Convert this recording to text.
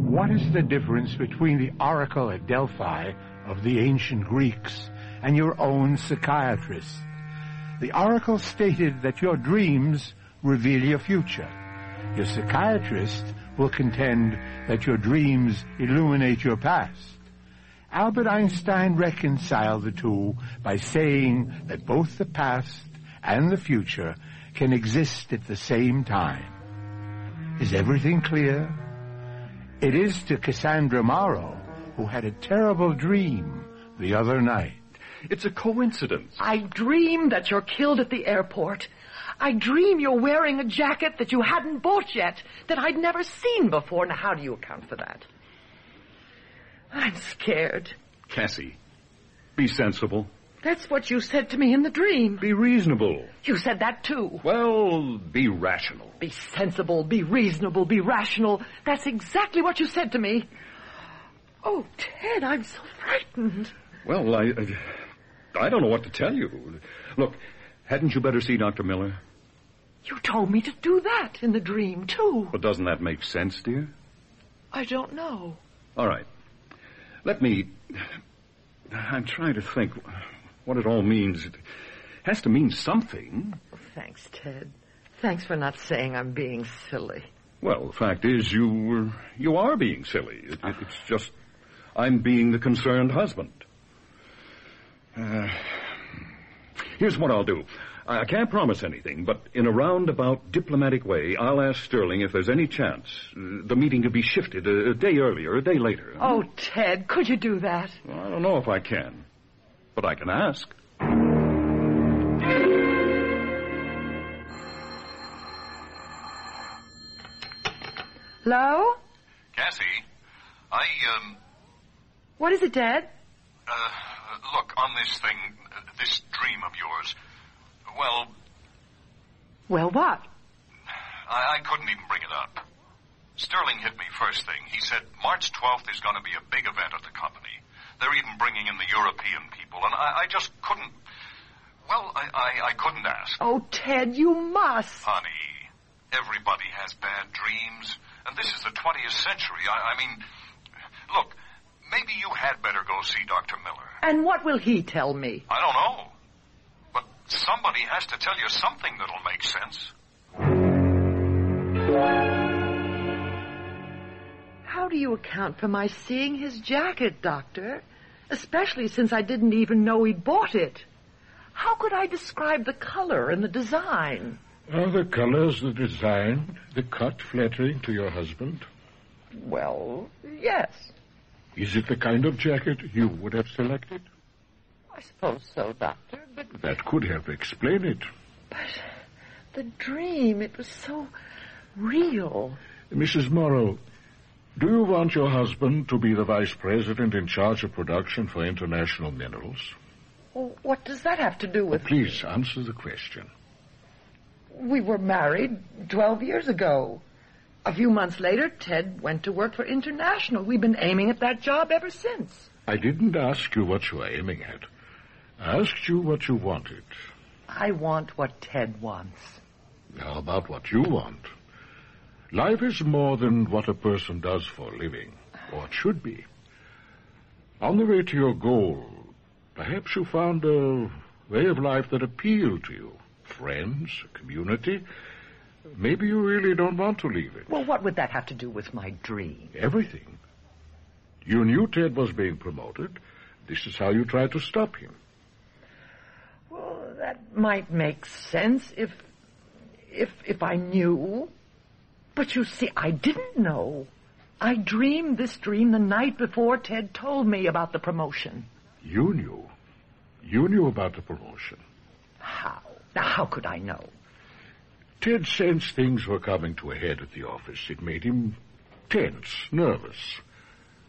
What is the difference between the oracle at Delphi of the ancient Greeks and your own psychiatrist? The oracle stated that your dreams reveal your future. Your psychiatrist will contend that your dreams illuminate your past. Albert Einstein reconciled the two by saying that both the past and the future can exist at the same time. Is everything clear? It is to Cassandra Morrow, who had a terrible dream the other night. It's a coincidence. I dream that you're killed at the airport. I dream you're wearing a jacket that you hadn't bought yet, that I'd never seen before. Now, how do you account for that? I'm scared. Cassie, be sensible. That's what you said to me in the dream. Be reasonable. You said that too. Well, be rational. Be sensible, be reasonable, be rational. That's exactly what you said to me. Oh, Ted, I'm so frightened. Well, I don't know what to tell you. Look, hadn't you better see Dr. Miller? You told me to do that in the dream, too. But doesn't that make sense, dear? I don't know. All right. I'm trying to think what it all means. It has to mean something. Thanks, Ted. Thanks for not saying I'm being silly. Well, the fact is, you are being silly. It's just, I'm being the concerned husband. Here's what I'll do. I can't promise anything, but in a roundabout diplomatic way, I'll ask Sterling if there's any chance the meeting could be shifted a day earlier, a day later. Oh, Ted, could you do that? Well, I don't know if I can, but I can ask. Hello? Cassie, What is it, Dad? Look, on this thing, this dream of yours, Well, what? I couldn't even bring it up. Sterling hit me first thing. He said March 12th is going to be a big event at the company. They're even bringing in the European people, and I just couldn't... Well, I couldn't ask. Oh, Ted, you must. Honey, everybody has bad dreams, and this is the 20th century. I mean, look, maybe you had better go see Dr. Miller. And what will he tell me? I don't know. But somebody has to tell you something that'll make sense. How do you account for my seeing his jacket, Doctor? Especially since I didn't even know he'd bought it. How could I describe the color and the design? Are the colors, the design, the cut flattering to your husband? Well, yes. Is it the kind of jacket you would have selected? I suppose so, Doctor, but... That could help explain it. But the dream, it was so real. Mrs. Morrow, do you want your husband to be the vice president in charge of production for International Minerals? Well, what does that have to do with... Please answer the question. We were married 12 years ago. A few months later, Ted went to work for International. We've been aiming at that job ever since. I didn't ask you what you were aiming at. I asked you what you wanted. I want what Ted wants. How about what you want? Life is more than what a person does for a living, or it should be. On the way to your goal, perhaps you found a way of life that appealed to you. Friends, a community. Maybe you really don't want to leave it. Well, what would that have to do with my dream? Everything. You knew Ted was being promoted. This is how you tried to stop him. Well, that might make sense if I knew. But you see, I didn't know. I dreamed this dream the night before Ted told me about the promotion. You knew. You knew about the promotion. How? Now, how could I know? Ted sensed things were coming to a head at the office. It made him tense, nervous.